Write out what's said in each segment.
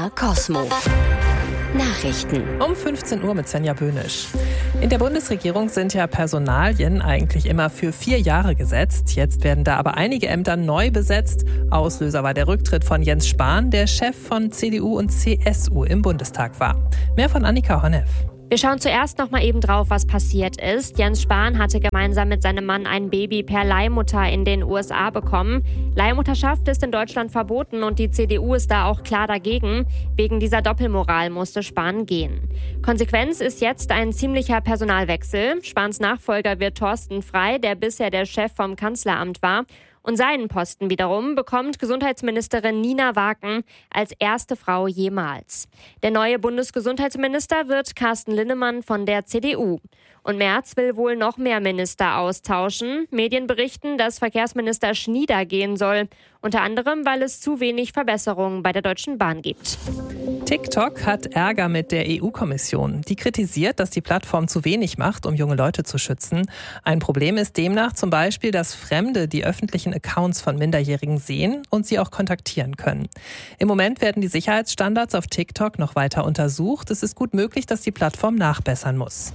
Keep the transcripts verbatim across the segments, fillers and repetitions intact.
R Cosmo. Nachrichten. Um fünfzehn Uhr mit Svenja Böhnisch. In der Bundesregierung sind ja Personalien eigentlich immer für vier Jahre gesetzt. Jetzt werden da aber einige Ämter neu besetzt. Auslöser war der Rücktritt von Jens Spahn, der Chef von C D U und C S U im Bundestag war. Mehr von Annika Honneff. Wir schauen zuerst noch mal eben drauf, was passiert ist. Jens Spahn hatte gemeinsam mit seinem Mann ein Baby per Leihmutter in den U S A bekommen. Leihmutterschaft ist in Deutschland verboten und die C D U ist da auch klar dagegen. Wegen dieser Doppelmoral musste Spahn gehen. Konsequenz ist jetzt ein ziemlicher Personalwechsel. Spahns Nachfolger wird Thorsten Frey, der bisher der Chef vom Kanzleramt war. Und seinen Posten wiederum bekommt Gesundheitsministerin Nina Waken als erste Frau jemals. Der neue Bundesgesundheitsminister wird Carsten Linnemann von der C D U. Und Merz will wohl noch mehr Minister austauschen. Medien berichten, dass Verkehrsminister Schnieder gehen soll. Unter anderem, weil es zu wenig Verbesserungen bei der Deutschen Bahn gibt. TikTok hat Ärger mit der E U-Kommission. Die kritisiert, dass die Plattform zu wenig macht, um junge Leute zu schützen. Ein Problem ist demnach zum Beispiel, dass Fremde die öffentlichen Accounts von Minderjährigen sehen und sie auch kontaktieren können. Im Moment werden die Sicherheitsstandards auf TikTok noch weiter untersucht. Es ist gut möglich, dass die Plattform nachbessern muss.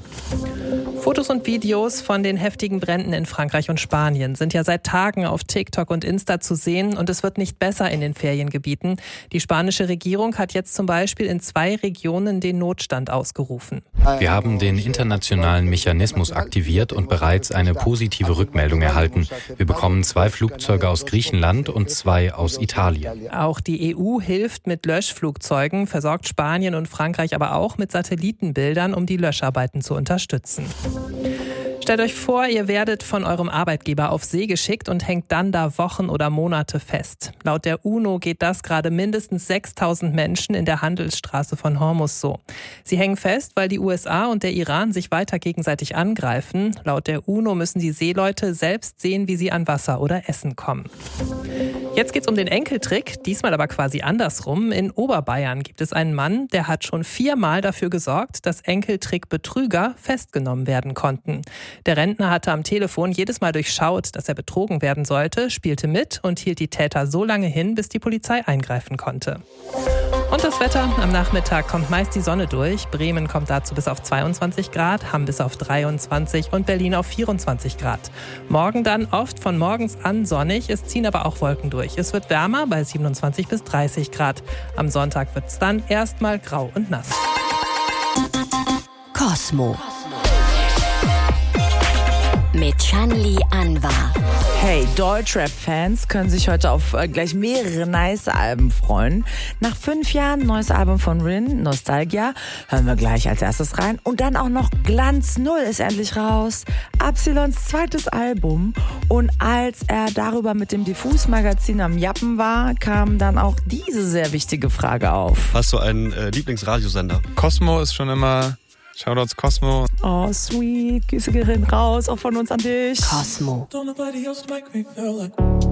Fotos und Videos von den heftigen Bränden in Frankreich und Spanien sind ja seit Tagen auf TikTok und Insta zu sehen und es wird nicht besser in den Feriengebieten. Die spanische Regierung hat jetzt zum Beispiel in zwei Regionen den Notstand ausgerufen. Wir haben den internationalen Mechanismus aktiviert und bereits eine positive Rückmeldung erhalten. Wir bekommen zwei Flugzeuge aus Griechenland und zwei aus Italien. Auch die E U hilft mit Löschflugzeugen, versorgt Spanien und Frankreich aber auch mit Satellitenbildern, um die Löscharbeiten zu unterstützen. Stellt euch vor, ihr werdet von eurem Arbeitgeber auf See geschickt und hängt dann da Wochen oder Monate fest. Laut der UNO geht das gerade mindestens sechstausend Menschen in der Handelsstraße von Hormuz so. Sie hängen fest, weil die U S A und der Iran sich weiter gegenseitig angreifen. Laut der UNO müssen die Seeleute selbst sehen, wie sie an Wasser oder Essen kommen. Jetzt geht's um den Enkeltrick, diesmal aber quasi andersrum. In Oberbayern gibt es einen Mann, der hat schon viermal dafür gesorgt, dass Enkeltrick-Betrüger festgenommen werden konnten. Der Rentner hatte am Telefon jedes Mal durchschaut, dass er betrogen werden sollte, spielte mit und hielt die Täter so lange hin, bis die Polizei eingreifen konnte. Und das Wetter. Am Nachmittag kommt meist die Sonne durch. Bremen kommt dazu bis auf zweiundzwanzig Grad, Hamm bis auf dreiundzwanzig und Berlin auf vierundzwanzig Grad. Morgen dann oft von morgens an sonnig, es ziehen aber auch Wolken durch. Es wird wärmer bei siebenundzwanzig bis dreißig Grad. Am Sonntag wird es dann erstmal grau und nass. Cosmo. Mit Shanli Anwar. Hey, Deutschrap-Fans können sich heute auf äh, gleich mehrere nice Alben freuen. Nach fünf Jahren neues Album von Rin, Nostalgia, hören wir gleich als erstes rein. Und dann auch noch Glanz Null ist endlich raus. Absilons zweites Album. Und als er darüber mit dem Diffus-Magazin am Jappen war, kam dann auch diese sehr wichtige Frage auf. Hast du einen äh, Lieblingsradiosender? Cosmo ist schon immer... Shoutouts Cosmo. Oh, sweet. Grüße gehen raus, auch von uns an dich. Cosmo. Don't nobody else make me feel like